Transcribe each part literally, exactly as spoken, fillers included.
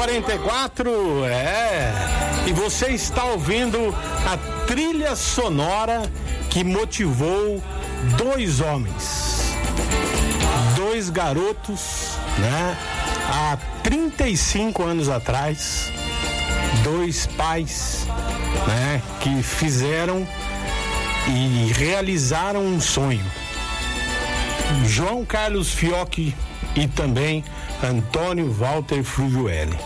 quarenta e quatro, é. E você está ouvindo a trilha sonora que motivou dois homens, dois garotos, né? Há trinta e cinco anos atrás, dois pais, né? Que fizeram e realizaram um sonho. João Carlos Fiocchi e também Antônio Walter Frugiueli.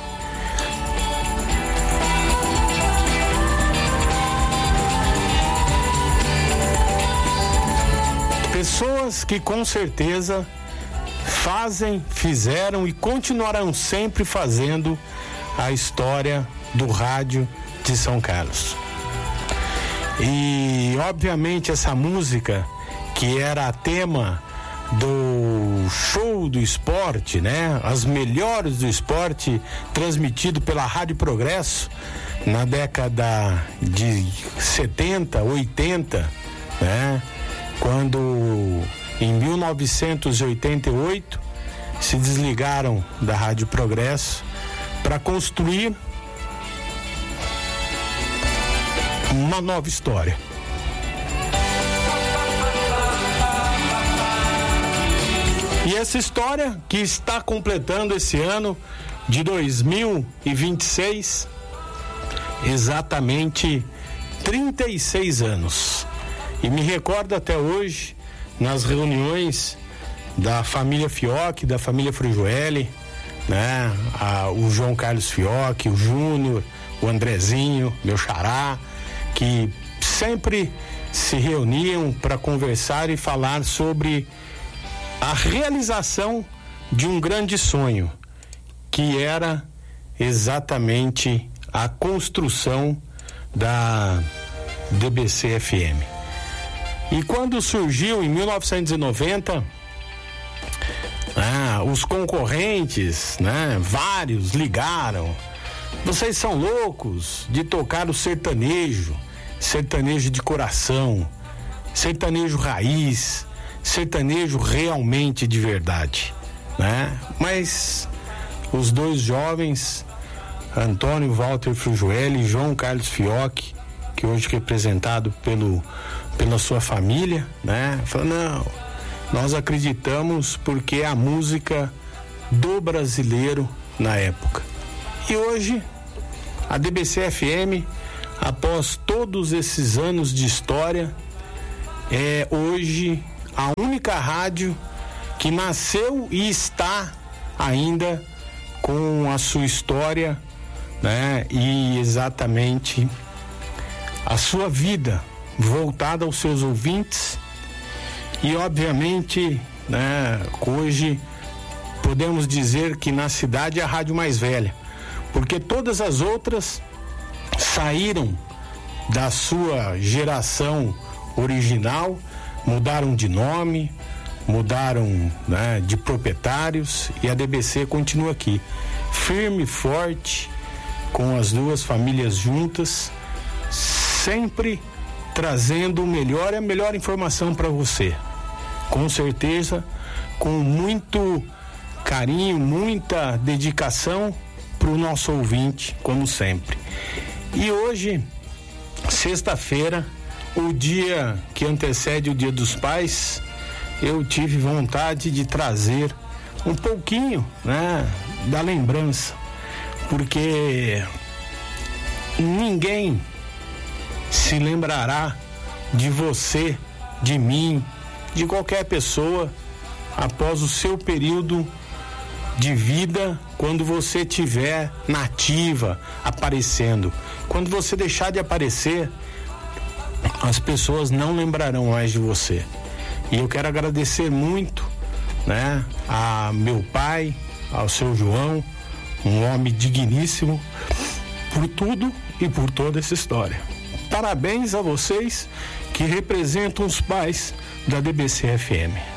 Pessoas que com certeza fazem, fizeram e continuarão sempre fazendo a história do rádio de São Carlos. E obviamente essa música, que era a tema do show do esporte, né? As melhores do esporte, transmitido pela Rádio Progresso na década de setenta, oitenta, né? Quando em mil novecentos e oitenta e oito se desligaram da Rádio Progresso para construir uma nova história. E essa história que está completando esse ano de dois mil e vinte e seis, exatamente trinta e seis anos. E me recordo até hoje, nas reuniões da família Fiocchi, da família Frugiueli, né? A, o João Carlos Fiocchi, o Júnior, o Andrezinho, meu xará, que sempre se reuniam para conversar e falar sobre a realização de um grande sonho, que era exatamente a construção da D B C F M. E quando surgiu em mil novecentos e noventa, ah, os concorrentes, né, vários ligaram: vocês são loucos de tocar o sertanejo, sertanejo de coração, sertanejo raiz, sertanejo realmente de verdade, né? Mas os dois jovens, Antônio Walter Frugiueli e João Carlos Fiocchi, que hoje é representado pelo, pela sua família, né? Falaram: não, nós acreditamos porque é a música do brasileiro na época. E hoje, a D B C F M, após todos esses anos de história, é hoje a única rádio que nasceu e está ainda com a sua história, né? E exatamente a sua vida voltada aos seus ouvintes. E obviamente, né, hoje podemos dizer que na cidade é a rádio mais velha, porque todas as outras saíram da sua geração original, mudaram de nome, mudaram, né, de proprietários, e a D B C continua aqui, firme e forte, com as duas famílias juntas, sempre trazendo o melhor e a melhor informação para você. Com certeza, com muito carinho, muita dedicação para o nosso ouvinte, como sempre. E hoje, sexta-feira, o dia que antecede o Dia dos Pais, eu tive vontade de trazer um pouquinho, né, da lembrança, porque ninguém se lembrará de você, de mim, de qualquer pessoa após o seu período de vida, quando você estiver nativa, aparecendo. Quando você deixar de aparecer, as pessoas não lembrarão mais de você. E eu quero agradecer muito, né, a meu pai, ao seu João, um homem digníssimo, por tudo e por toda essa história. Parabéns a vocês que representam os pais da D B C F M.